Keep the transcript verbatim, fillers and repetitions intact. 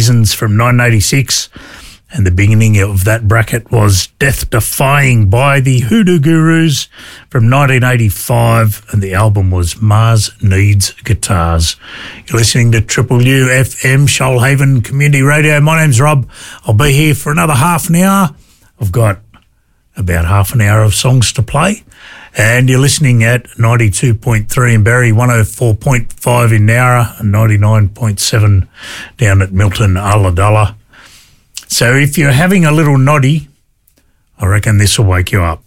Seasons from nineteen eighty-six. And the beginning of that bracket was Death Defying by the Hoodoo Gurus from nineteen eighty-five, and the album was Mars Needs Guitars. You're listening to Triple U F M, Shoalhaven Community Radio. My name's Rob. I'll be here for another half an hour. I've got about half an hour of songs to play. And you're listening at ninety-two point three in Barrie, one oh four point five in Nowra, and ninety-nine point seven down at Milton, Ulladulla. So if you're having a little noddy, I reckon this will wake you up.